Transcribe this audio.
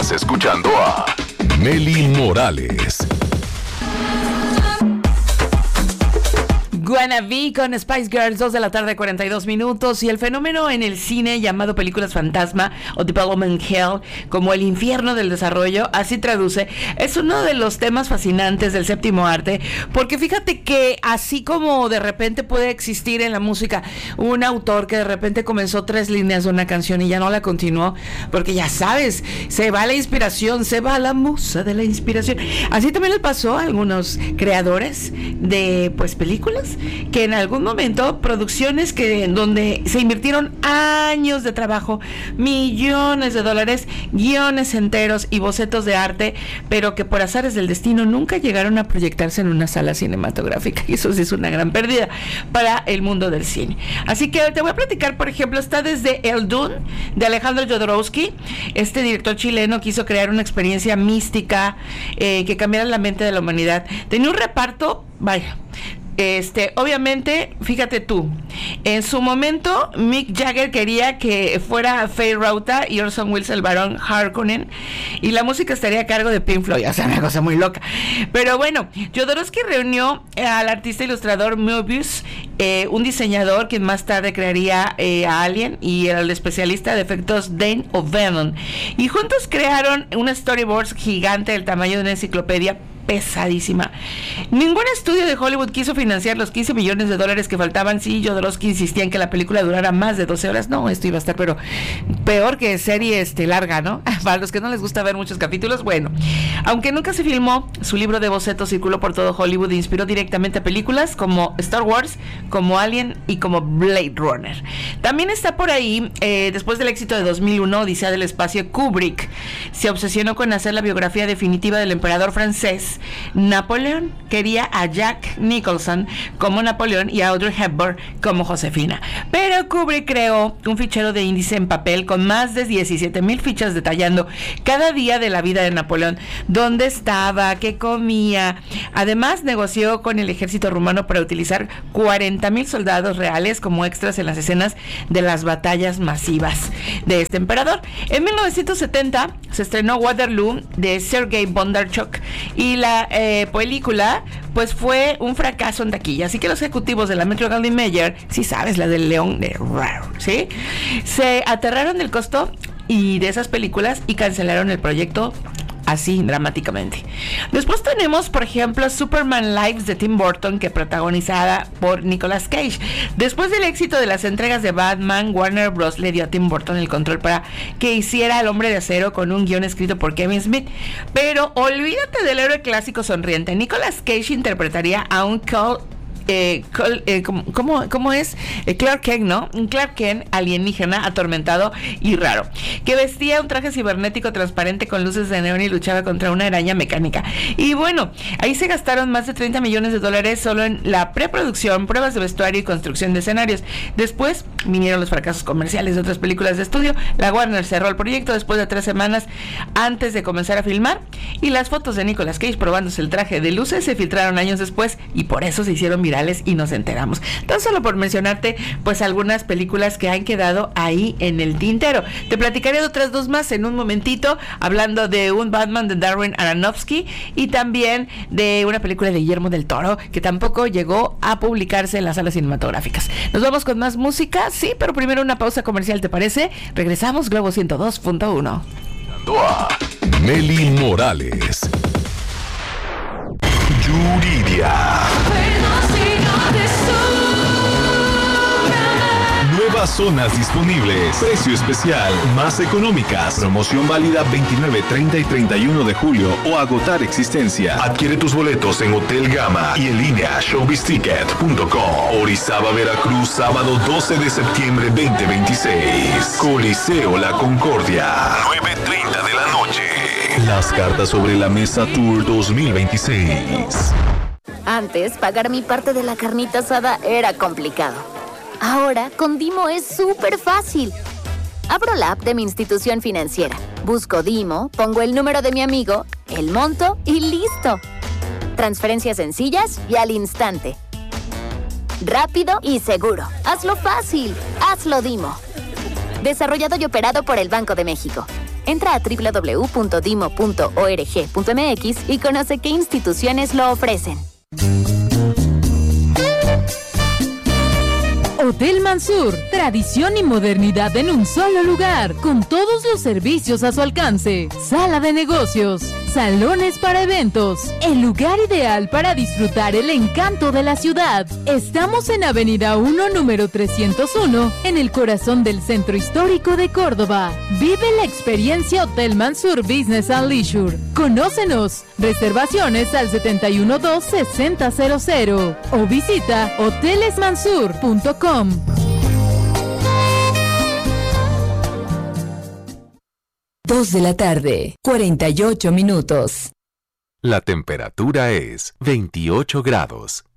Estás escuchando a Mely Morales. Wannabe con Spice Girls, 2 de la tarde, 42 minutos. Y el fenómeno en el cine llamado películas fantasma o Development Hell, como el infierno del desarrollo, así traduce, es uno de los temas fascinantes del séptimo arte, porque fíjate que así como de repente puede existir en la música un autor que de repente comenzó 3 líneas de una canción y ya no la continuó, porque ya sabes, se va la inspiración, se va la musa de la inspiración. Así también le pasó a algunos creadores de películas que en algún momento, producciones donde se invirtieron años de trabajo, millones de dólares, guiones enteros y bocetos de arte, pero que por azares del destino nunca llegaron a proyectarse en una sala cinematográfica, y eso sí es una gran pérdida para el mundo del cine. Así que te voy a platicar, por ejemplo, está desde El Dune de Alejandro Jodorowsky. Este director chileno quiso crear una experiencia mística que cambiara la mente de la humanidad. Tenía un reparto, vaya, obviamente, fíjate tú, en su momento Mick Jagger quería que fuera Faye Rauta y Orson Welles el barón Harkonnen, y la música estaría a cargo de Pink Floyd, o sea, una cosa muy loca. Pero bueno, Jodorowsky reunió al artista ilustrador Moebius, un diseñador quien más tarde crearía a Alien, y el especialista de efectos Dane O'Bannon, y juntos crearon un storyboard gigante del tamaño de una enciclopedia, pesadísima. Ningún estudio de Hollywood quiso financiar los 15 millones de dólares que faltaban. Sí, Jodorowsky insistía en que la película durara más de 12 horas. No, esto iba a estar, pero peor que serie larga, ¿no? Para los que no les gusta ver muchos capítulos, bueno. Aunque nunca se filmó, su libro de bocetos circuló por todo Hollywood e inspiró directamente a películas como Star Wars, como Alien y como Blade Runner. También está por ahí, después del éxito de 2001, Odisea del Espacio, Kubrick se obsesionó con hacer la biografía definitiva del emperador francés Napoleón. Quería a Jack Nicholson como Napoleón y a Audrey Hepburn como Josefina, pero Kubrick creó un fichero de índice en papel con más de 17,000 fichas detallando cada día de la vida de Napoleón, dónde estaba, qué comía. Además, negoció con el ejército rumano para utilizar 40,000 soldados reales como extras en las escenas de las batallas masivas de este emperador. En 1970 se estrenó Waterloo de Sergei Bondarchuk, y la película pues fue un fracaso en taquilla, así que los ejecutivos de la Metro-Goldwyn-Mayer, si sabes, la del León de Raro, ¿sí?, se aterraron del costo y de esas películas y cancelaron el proyecto así dramáticamente. Después tenemos, por ejemplo, Superman Lives de Tim Burton, que protagonizada por Nicolas Cage. Después del éxito de las entregas de Batman, Warner Bros. Le dio a Tim Burton el control para que hiciera El Hombre de Acero con un guión escrito por Kevin Smith. Pero olvídate del héroe clásico sonriente. Nicolas Cage interpretaría a un ¿cómo es? Clark Kent, ¿no? Un Clark Kent alienígena, atormentado y raro, que vestía un traje cibernético transparente con luces de neón y luchaba contra una araña mecánica. Y bueno, ahí se gastaron más de 30 millones de dólares solo en la preproducción, pruebas de vestuario y construcción de escenarios. Después vinieron los fracasos comerciales de otras películas de estudio. La Warner cerró el proyecto después de 3 semanas antes de comenzar a filmar, y las fotos de Nicolas Cage probándose el traje de luces se filtraron años después, y por eso se hicieron virales y nos enteramos. Tan solo por mencionarte pues algunas películas que han quedado ahí en el tintero. Te platicaré de otras 2 más en un momentito, hablando de un Batman de Darren Aronofsky y también de una película de Guillermo del Toro que tampoco llegó a publicarse en las salas cinematográficas. Nos vamos con más música, sí, pero primero una pausa comercial, ¿te parece? Regresamos, Globo 102.1. Mely Morales. Yuridia. Nuevas zonas disponibles. Precio especial. Más económicas. Promoción válida 29, 30 y 31 de julio o agotar existencia. Adquiere tus boletos en Hotel Gama y en línea showbizticket.com. Orizaba, Veracruz, sábado 12 de septiembre 2026. Coliseo La Concordia. 9:30 de la noche. Las cartas sobre la mesa Tour 2026. Antes, pagar mi parte de la carnita asada era complicado. Ahora, con Dimo es súper fácil. Abro la app de mi institución financiera, busco Dimo, pongo el número de mi amigo, el monto y ¡listo! Transferencias sencillas y al instante. Rápido y seguro. Hazlo fácil. Hazlo Dimo. Desarrollado y operado por el Banco de México. Entra a www.dimo.org.mx y conoce qué instituciones lo ofrecen. Hotel Mansur, tradición y modernidad en un solo lugar, con todos los servicios a su alcance. Sala de negocios, salones para eventos, el lugar ideal para disfrutar el encanto de la ciudad. Estamos en Avenida 1, número 301, en el corazón del Centro Histórico de Córdoba. Vive la experiencia Hotel Mansur Business and Leisure. Conócenos. Reservaciones al 712-6000 o visita hotelesmansur.com. 2 de la tarde, 48 minutos. La temperatura es 28 grados.